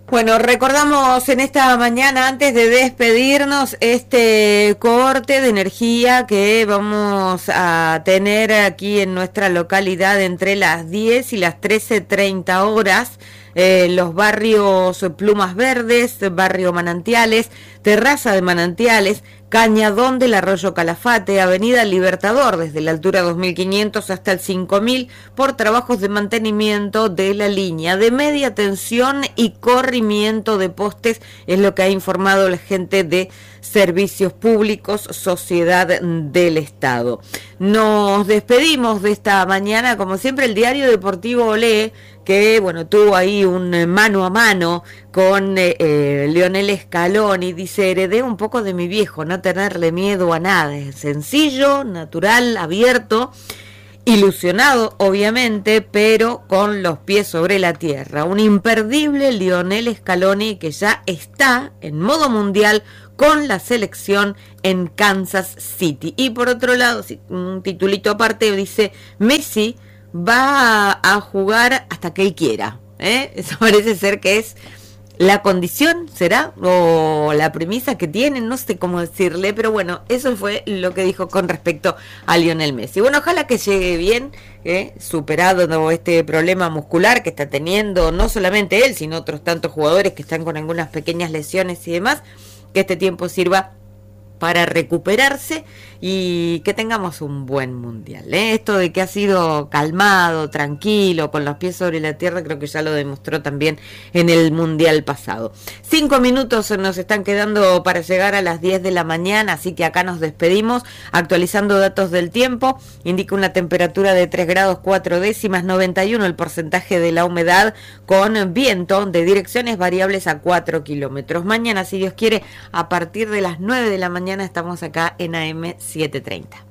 Bueno, recordamos en esta mañana, antes de despedirnos, este corte de energía que vamos a tener aquí en nuestra localidad entre las 10 y las 13:30 horas. Los barrios Plumas Verdes, barrio Manantiales, Terraza de Manantiales, Cañadón del Arroyo Calafate, Avenida Libertador, desde la altura 2500 hasta el 5000, por trabajos de mantenimiento de la línea de media tensión y corrimiento de postes, es lo que ha informado la gente de Servicios Públicos, Sociedad del Estado. Nos despedimos de esta mañana, como siempre, el Diario Deportivo Olé, que bueno, tuvo ahí un mano a mano con Lionel Scaloni. Dice: heredé un poco de mi viejo, no tenerle miedo a nada, es sencillo, natural, abierto, ilusionado obviamente, pero con los pies sobre la tierra. Un imperdible Lionel Scaloni que ya está en modo mundial con la selección en Kansas City. Y por otro lado, un titulito aparte, dice: Messi va a jugar hasta que él quiera. Eso parece ser que es la condición, ¿será? O la premisa que tienen, no sé cómo decirle, pero bueno, eso fue lo que dijo con respecto a Lionel Messi. Bueno, ojalá que llegue bien, superado este problema muscular que está teniendo no solamente él, sino otros tantos jugadores que están con algunas pequeñas lesiones y demás, que este tiempo sirva para recuperarse y que tengamos un buen mundial. Esto de que ha sido calmado, tranquilo, con los pies sobre la tierra, creo que ya lo demostró también en el mundial pasado. 5 minutos nos están quedando para llegar a las 10 de la mañana, así que acá nos despedimos actualizando datos del tiempo. Indica una temperatura de 3 grados 4 décimas, 91 el porcentaje de la humedad, con viento de direcciones variables a 4 kilómetros. Mañana, si Dios quiere, a partir de las 9 de la mañana estamos acá en AM 730.